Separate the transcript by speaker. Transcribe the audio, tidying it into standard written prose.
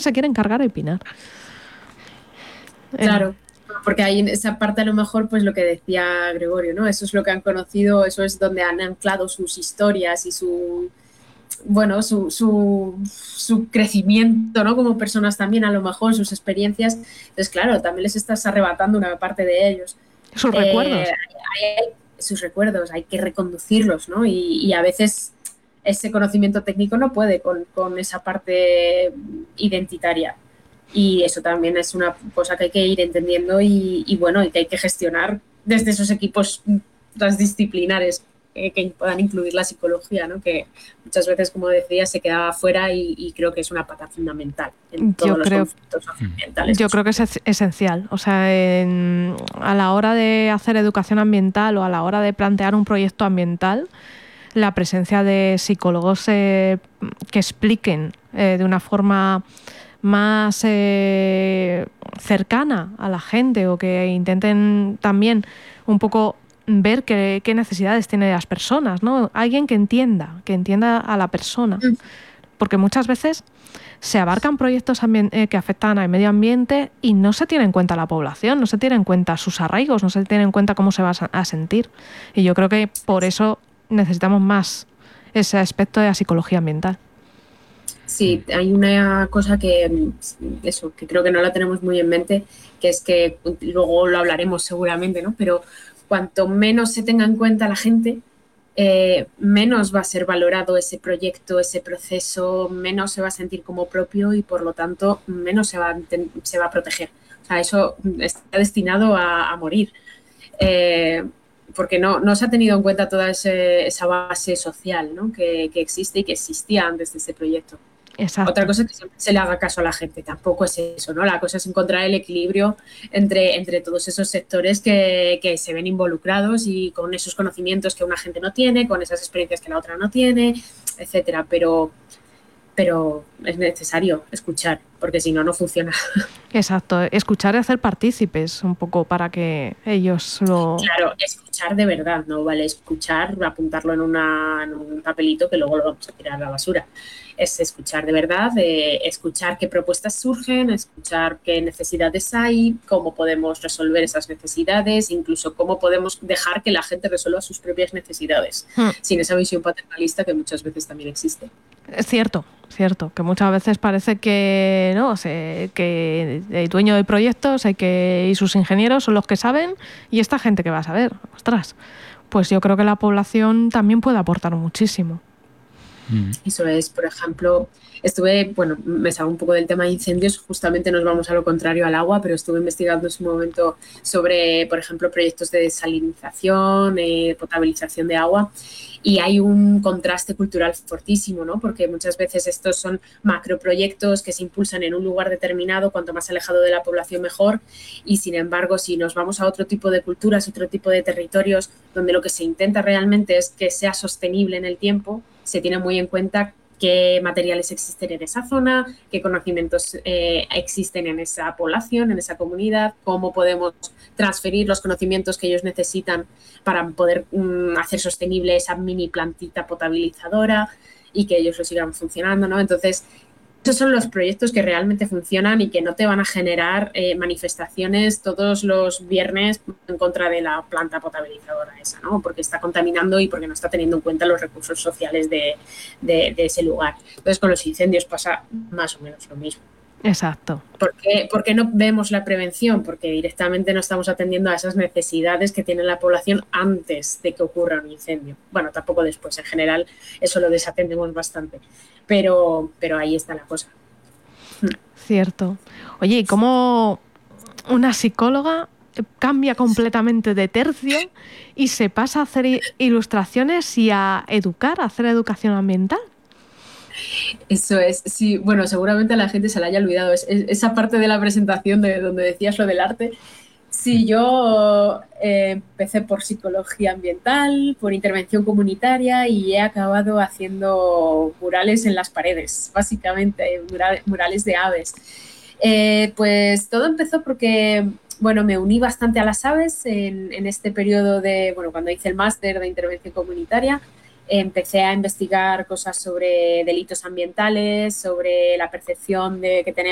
Speaker 1: se quieren cargar el pinar.
Speaker 2: Claro, porque ahí en esa parte a lo mejor, pues lo que decía Gregorio, ¿no? Eso es lo que han conocido, eso es donde han anclado sus historias y su crecimiento, ¿no? Como personas también, a lo mejor, sus experiencias. Entonces, claro, también les estás arrebatando una parte de ellos.
Speaker 1: Sus recuerdos.
Speaker 2: Sus recuerdos, hay que reconducirlos, ¿no? Y a veces ese conocimiento técnico no puede con esa parte identitaria. Y eso también es una cosa que hay que ir entendiendo y bueno, y que hay que gestionar desde esos equipos transdisciplinares que puedan incluir la psicología, ¿no? Que muchas veces, como decía, se quedaba fuera y creo que es una pata fundamental en todos los conflictos socioambientales.
Speaker 1: Yo creo que es esencial. O sea, a la hora de hacer educación ambiental o a la hora de plantear un proyecto ambiental, la presencia de psicólogos que expliquen de una forma más cercana a la gente o que intenten también un poco ver qué necesidades tienen las personas, ¿no? Alguien que entienda a la persona. Porque muchas veces se abarcan proyectos que afectan al medio ambiente y no se tiene en cuenta la población, no se tiene en cuenta sus arraigos, no se tiene en cuenta cómo se va a sentir. Y yo creo que por eso necesitamos más ese aspecto de la psicología ambiental.
Speaker 2: Sí, hay una cosa que creo que no la tenemos muy en mente, que es que luego lo hablaremos seguramente, ¿no? Pero cuanto menos se tenga en cuenta la gente, menos va a ser valorado ese proyecto, ese proceso, menos se va a sentir como propio y por lo tanto menos se va a proteger. O sea, eso está destinado a morir. Porque no se ha tenido en cuenta toda esa base social, ¿no? que existe y que existía antes de ese proyecto.
Speaker 1: Exacto.
Speaker 2: Otra cosa es que siempre se le haga caso a la gente, tampoco es eso, ¿no? La cosa es encontrar el equilibrio entre todos esos sectores que se ven involucrados y con esos conocimientos que una gente no tiene, con esas experiencias que la otra no tiene, etcétera. Pero es necesario escuchar, porque si no, no funciona.
Speaker 1: Exacto, escuchar y hacer partícipes un poco para que ellos lo...
Speaker 2: Claro, escuchar de verdad, no vale escuchar, apuntarlo en un papelito que luego lo vamos a tirar a la basura. Es escuchar de verdad, escuchar qué propuestas surgen, escuchar qué necesidades hay, cómo podemos resolver esas necesidades, incluso cómo podemos dejar que la gente resuelva sus propias necesidades, sin esa visión paternalista que muchas veces también existe.
Speaker 1: Es cierto, que muchas veces parece que no, que el dueño del proyecto y sus ingenieros son los que saben y esta gente que va a saber. Ostras, pues yo creo que la población también puede aportar muchísimo.
Speaker 2: Eso es, por ejemplo, me salgo un poco del tema de incendios, justamente nos vamos a lo contrario al agua, pero estuve investigando en su momento sobre, por ejemplo, proyectos de desalinización, potabilización de agua, y hay un contraste cultural fortísimo, ¿no? Porque muchas veces estos son macroproyectos que se impulsan en un lugar determinado, cuanto más alejado de la población mejor, y sin embargo, si nos vamos a otro tipo de culturas, otro tipo de territorios, donde lo que se intenta realmente es que sea sostenible en el tiempo, se tiene muy en cuenta qué materiales existen en esa zona, qué conocimientos existen en esa población, en esa comunidad, cómo podemos transferir los conocimientos que ellos necesitan para poder hacer sostenible esa mini plantita potabilizadora y que ellos lo sigan funcionando, ¿no? Entonces, esos son los proyectos que realmente funcionan y que no te van a generar manifestaciones todos los viernes en contra de la planta potabilizadora esa, ¿no? Porque está contaminando y porque no está teniendo en cuenta los recursos sociales de ese lugar. Entonces, con los incendios pasa más o menos lo mismo.
Speaker 1: Exacto.
Speaker 2: ¿Por qué no vemos la prevención? Porque directamente no estamos atendiendo a esas necesidades que tiene la población antes de que ocurra un incendio. Bueno, tampoco después, en general eso lo desatendemos bastante, pero ahí está la cosa.
Speaker 1: Cierto. Oye, ¿y cómo una psicóloga cambia completamente de tercio y se pasa a hacer ilustraciones y a educar, a hacer educación ambiental?
Speaker 2: Eso es, sí, bueno, seguramente a la gente se la haya olvidado. Esa parte de la presentación donde decías lo del arte. Sí, yo empecé por psicología ambiental, por intervención comunitaria y he acabado haciendo murales en las paredes, básicamente, murales de aves. Pues todo empezó porque, bueno, me uní bastante a las aves en este periodo cuando hice el máster de intervención comunitaria. Empecé a investigar cosas sobre delitos ambientales, sobre la percepción que tenemos